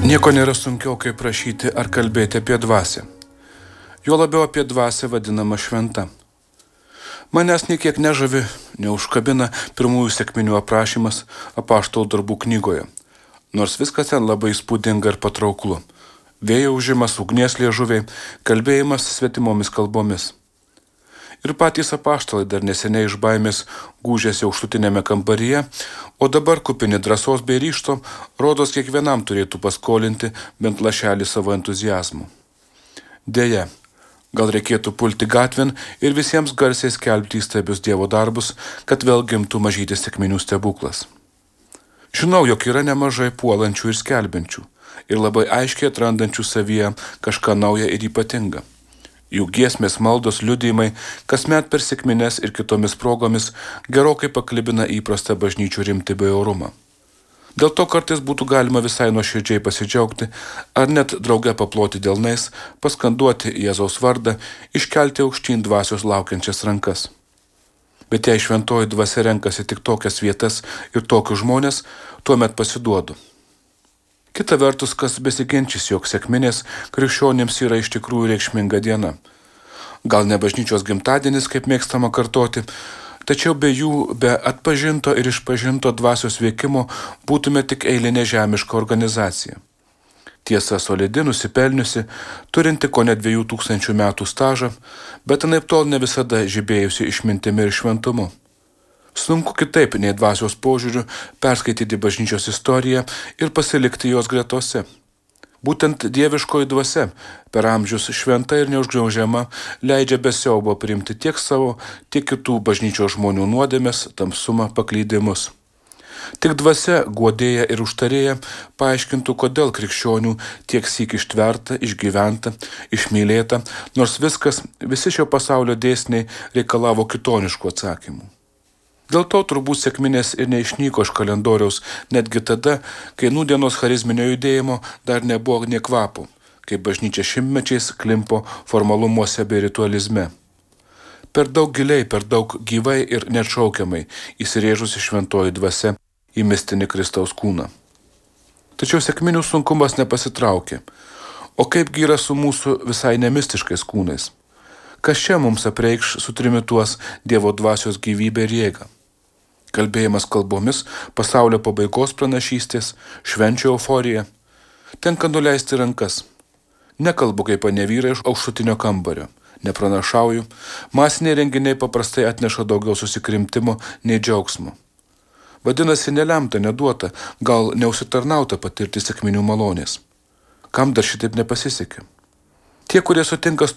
Nieko nėra sunkiau, kaip prašyti ar kalbėti apie dvasią. Juo labiau apie dvasią vadinamą šventa. Manęs niekiek nežavi, neužkabina pirmųjų sekminių aprašymas apaštalų darbų knygoje. Nors viskas ten labai įspūdinga ir patrauklu. Vėjo ūžimas, ugnies liežuviai, kalbėjimas svetimomis kalbomis. Ir patys apaštalai dar neseniai iš baimės gūžėsi aukštutinėme kambaryje, o dabar kupini drąsos bei ryžto, rodos kiekvienam turėtų paskolinti bent lašelį savo entuziazmų. Deja, gal reikėtų pulti gatvėn ir visiems garsiai skelbti įstabius Dievo darbus, kad vėl gimtų mažytis sekminių stebuklas. Žinau, jog yra nemažai puolančių ir skelbiančių, ir labai aiškiai atrandančių savyje kažką naują ir ypatingą. Jų giesmės, maldos, liudijimai, kasmet per sekmines ir kitomis progomis gerokai paklibina įprastą bažnyčių rimtį bei orumą. Dėl to kartais būtų galima visai nuoširdžiai pasidžiaugti, ar net drauge paploti delnais, paskanduoti Jėzaus vardą, iškelti aukštyn dvasios laukiančias rankas. Bet jei šventoji dvasia renkasi tik tokias vietas ir tokius žmonės, tuomet pasiduodu. Kita vertus, kas besiginčys, jog sekminės krikščionims yra iš tikrųjų reikšminga diena. Gal ne bažnyčios gimtadienis, kaip mėgstama kartoti, tačiau be jų, be atpažinto ir išpažinto dvasios veikimo būtume tik eilinė žemiška organizacija. Tiesa, solidi, nusipelniusi, turinti kone 2000 metų stažą, bet anaiptol ne visada žibėjusi išmintimi ir šventumu. Sunku kitaip nei dvasios požiūriu perskaityti bažnyčios istoriją ir pasilikti jos gretose. Būtent dieviškoji dvasia per amžius šventa ir neužgniaužiama leidžia be siaubo priimti tiek savo, tiek kitų bažnyčios žmonių nuodėmes, tamsumą, paklydimus. Tik dvasia, guodėja ir užtarėja paaiškintų, kodėl krikščionių tiek syk ištverta, išgyventa, išmylėta, nors viskas, visi šio pasaulio dėsniai reikalavo kitoniškų atsakymų. Dėl to turbūt sekminės ir neišnyko iš kalendoriaus netgi tada, kai nūdienos charizminio judėjimo dar nebuvo nė kvapo, kai bažnyčia šimtmečiais klimpo formalumuose bei ritualizme. Per daug giliai, per daug gyvai ir neatšaukiamai įsirėžusi šventoji dvasia į mistinį Kristaus kūną. Tačiau sekminių sunkumas nepasitraukė. O kaipgi yra su mūsų visai nemistiškais kūnais? Kas čia mums apreikš sutrimituos Dievo dvasios gyvybę ir jėgą? Kalbėjimas kalbomis, pasaulio pabaigos pranašystės, švenčių euforija. Tenka nuleisti rankas. Nekalbu kaip anie vyrai iš aukštutinio kambario. Nepranašauju. Masiniai renginiai paprastai atneša daugiau susikrimtimo nei džiaugsmo. Vadinasi, nelemta, neduota, gal neusitarnauta patirti sekminių malonės. Kam dar šitaip nepasisekė? Tie, kurie sutinka